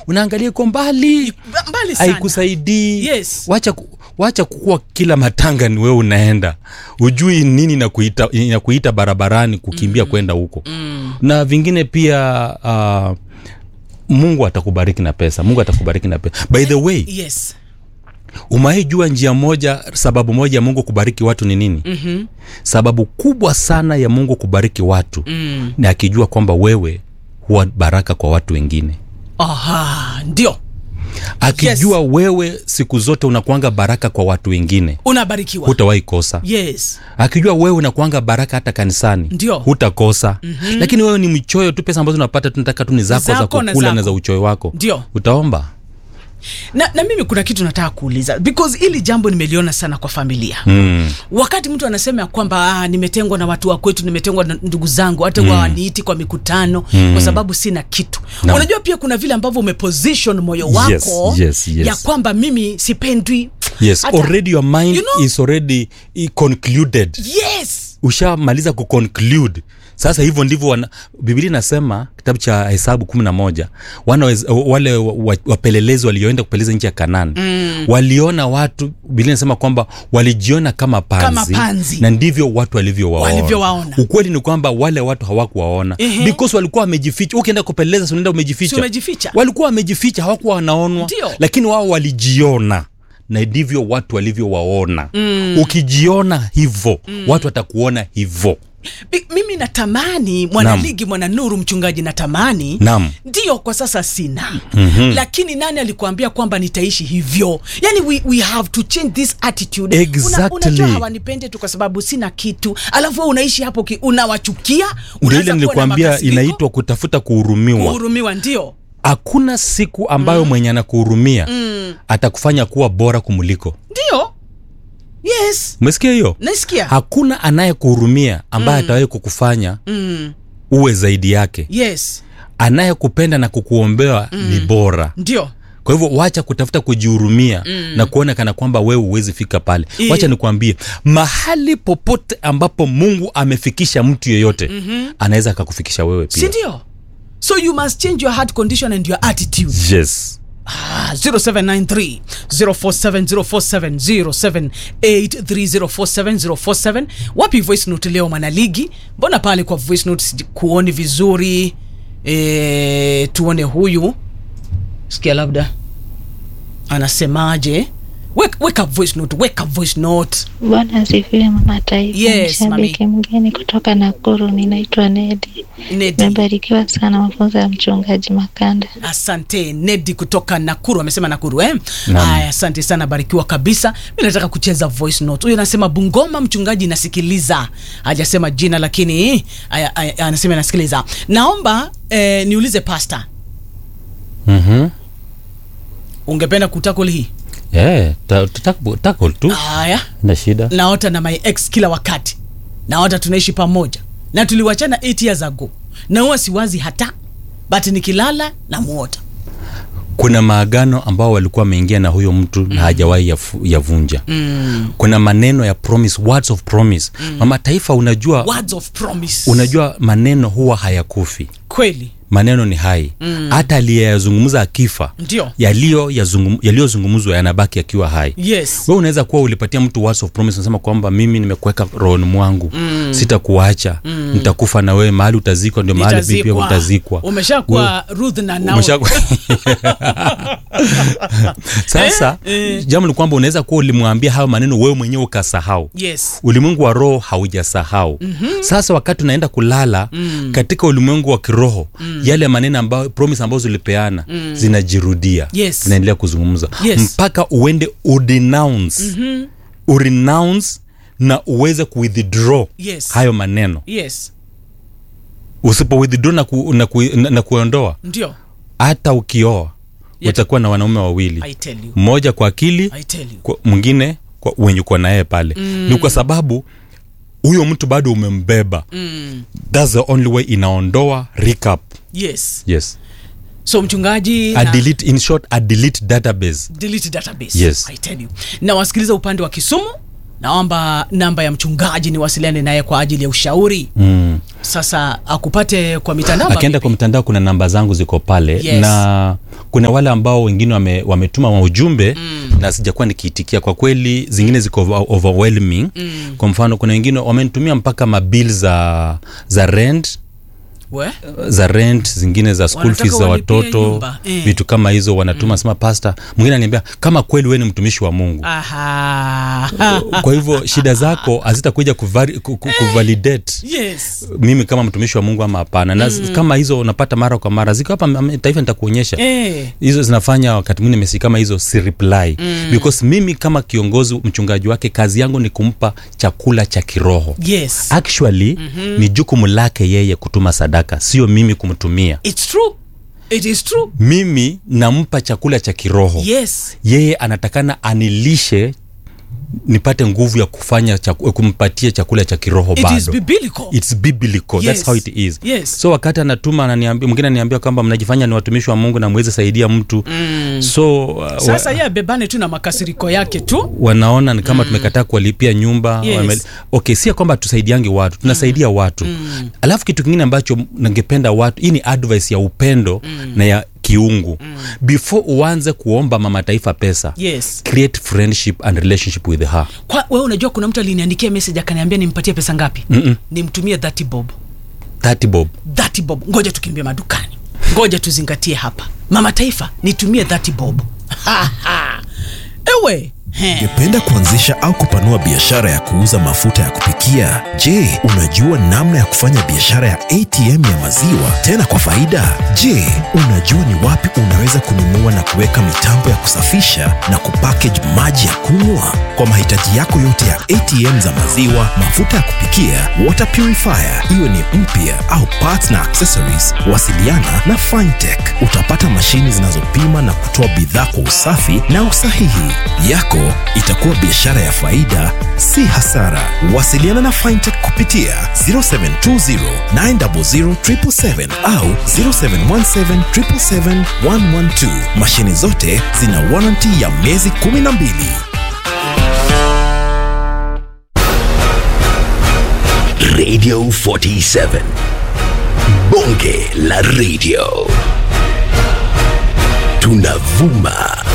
unaangalia kwa mbali sana, haikusaidii. Yes. Wacha kukua kila matanga ni wewe unaenda, ujui nini na kuita barabarani kukimbia kwenda huko. Na vingine pia Mungu atakubariki na pesa. By the way, yes, umaijua njia moja, sababu moja ya Mungu kubariki watu ni nini? Sababu kubwa sana ya Mungu kubariki watu ni akijua kwamba wewe huwa baraka kwa watu wengine. Aha, ndio. Akijua wewe siku zote unakuanga baraka kwa watu wengine, unabarikiwa, hutawahi kosa. Yes. Akijua wewe unakuanga baraka hata kanisani, hutakosa. Lakini wewe ni mchoyo tu, pesa ambazo unapata tunataka tu ni zako za kukula na za uchoyo wako, utaomba. Na mimi kuna kitu nataka kuuliza, because ili jambo nimeliona sana kwa familia. Wakati mtu anasema kwamba nimetengwa na watu wa kwetu, nimetengwa na ndugu zangu, hata waniiti kwa mikutano kwa sababu sina kitu. Unajua pia kuna vile ambavyo umeposition moyo wako ya kwamba mimi sipendwi. Yes, already your mind is already concluded. Yes. Ushamaliza kuconclude. Sasa hivyo ndivyo Biblia inasema, kitabu cha Hesabu 11, wale wapelelezi walioenda kupeleleza nchi ya Kanaani, waliona watu, Biblia inasema kwamba walijiona kama panzi. Na ndivyo watu walivyowaona. Ukweli ni kwamba wale watu hawakuwaona, because walikuwa wamejificha. Ukienda kupeleleza unaenda umejificha. Walikuwa wamejificha, hawakuwa wanaonwa. Lakini wao walijiona, na ndivyo watu walivyowaona. Ukijiona hivyo, watu watakuona hivyo. Mimi natamani mwanaligi, mwananuru, mchungaji, natamani. Ndio kwa sasa sina. Lakini nani alikuambia kwamba nitaishi hivyo? Yani we have to change this attitude. Exactly. Unajua hawanipende tu kwa sababu sina kitu, alafu unaishi hapo unawachukia. Ndio ile nilikwambia inaitwa kutafuta kuhurumiwa. Ndio. Hakuna siku ambayo mwenye anakuhurumia atakufanya kuwa bora kumuliko. Ndio. Yes. Umesikia hiyo? Nasikia. Hakuna anayekuhurumia ambaye atawahi kukufanya uwe zaidi yake. Yes. Anayekupenda na kukuombea ni bora. Ndio. Kwa hivyo wacha kutafuta kujihurumia na kuona kana kwamba wewe huwezi fika pale. Wacha nikwambie, mahali popote ambapo Mungu amefikisha mtu yeyote, anaweza akakufikisha wewe pia. Si ndio? So you must change your heart condition and your attitude. Yes. 0793 047 047 0783 047 047. Wapi voice note leo mwanaligi? Mbona pale kwa voice note kuoni vizuri? Tuone huyu. Sikia labda anasemaje? Wake up voice note. Bwana asifiwe mama taifa. Yes, shabiki mgeni kutoka Nakuru, ninaitwa Nedi. Nimebarikiwa sana mafunzo ya mchungaji Makanda. Asante Nedi kutoka Nakuru. Amesema Nakuru Haya, asante sana, barikiwa kabisa. Mimi nataka kucheza voice note. Huyu anasema Bungoma, mchungaji nasikiliza. Hajasema jina lakini anasema nasikiliza. Naomba niulize pastor. Ungependa kutakoli hii? Tackle tu. Haya. Na shida. Naota na my ex kila wakati. Naota tunaishi pamoja. Na tuliwachana 8 years ago. Na huwa siwazi hata, but nikilala na muota. Kuna maagano ambao walikuwa wameingia na huyo mtu na hajawahi yavunja. Kuna maneno ya promise, words of promise. Mama taifa, unajua words of promise. Unajua maneno huwa hayakufi. Kweli. Maneno ni hai. Hata aliyezungumza akifa, yaliyozungumzwa yanabaki akiwa hai. Yes. Wewe unaweza kuwa ulipatia mtu words of promise, unasema kwamba mimi nimekuweka rohoni mwangu, sitakuacha, nitakufa na wewe, mahali utazikwa ndio mahali pia utazikwa. Umeshakuwa Ruth na Naomi. Sasa jambo ni kwamba unaweza kuwa ulimwambia hayo maneno wewe mwenyewe ukasahau. Yes. Ulimwengu wa roho haujasahau. Sasa wakati unaenda kulala katika ulimwengu wa kiroho, yale maneno ambayo promise ambazo ulipeana zinajirudia. Yes. Zinaendelea kuzungumza. Mpaka uende urenounce na uweze kuwithdraw hayo maneno. Yes. Usipo withdraw na kuondoa, ndio hata ukioa utakuwa na wanaume wawili. Mmoja kwa akili, mwingine kwa wenye uko naye pale. Ni kwa sababu huyo mtu bado umembeba. That's the only way inaondoa recap. Yes. So mchungaji, delete database. Yes. I tell you. Na wasikiliza upande wa Kisumu, naomba namba ya mchungaji niwasiliane naye kwa ajili ya ushauri. Sasa akupate kwa mitandao. Akienda kwa mitandao kuna namba zangu ziko pale. Yes. Na kuna wale ambao wengine wametuma ujumbe na sijakuwa nikiitikia. Kwa kweli zingine ziko overwhelming. Kwa mfano kuna wengine wamenitumia mpaka mabill za rent. Za rent, zingine za school fees za watoto, vitu kama hizo wanatuma. Sema pastor, mwingine ananiambia kama kweli wewe ni mtumishi wa Mungu. Kwa hivyo shida zako hazitakuja kuvalidate mimi kama mtumishi wa Mungu ama hapana. Na kama hizo unapata mara kwa mara, ziko hapa taifa nitakuonyesha. Hizo zinafanya wakati mwingine message kama hizo si reply. Because mimi kama kiongozi, mchungaji wake, kazi yangu ni kumpa chakula cha kiroho. Actually ni jukumu lake yeye kutuma sadaka, sio mimi kumtumia. It's true. It is true. Mimi nampa chakula cha kiroho. Yeye anatakana anilishe nipate nguvu ya kufanya kumpatia chakula cha kiroho bado. It's biblical. That's how it is. So wakati anatuma ananiambia, mwingine ananiambia kwamba mnajifanya ni watumishi wa Mungu na mweze saidia mtu. So sasa yeye bebane tu na makasiriko yake tu. Wanaona ni kama tumekataa kuwalipia nyumba. Okay, si kwamba tusaidiange watu, tunasaidia watu. Alafu kitu kingine ambacho ningependa watu, hii ni advice ya upendo na ya kiungu. Before uanze kuomba mama taifa pesa, create friendship and relationship with her. Kwa wewe unajua kuna mtu aliniandikia message akaniambia nimpatie pesa ngapi? Nimtumie 30 bob. 30 bob. Ngoja tukimbie madukani. Ngoja tuzingatie hapa. Mama taifa, nitumie 30 bob. Ewe Ungependa kuanzisha au kupanua biashara ya kuuza mafuta ya kupikia? Je, unajua namna ya kufanya biashara ya ATM ya maziwa tena kwa faida? Je, unajua ni wapi unaweza kununua na kuweka mitambo ya kusafisha na kupackage maji ya kunywa? Kwa mahitaji yako yote ya ATM za maziwa, mafuta ya kupikia, water purifier, iwe ni mpya au parts na accessories, wasiliana na Fintech. Utapata mashini zinazopima na kutoa bidhaa kwa usafi na usahihi. Yako itakuwa biashara ya faida, si hasara. Wasiliana na Fintech kupitia 0720 900 777 au 0717 777 112. Mashini zote zina warranty ya miezi 12. Radio 47 Bonge la Radio. Tunavuma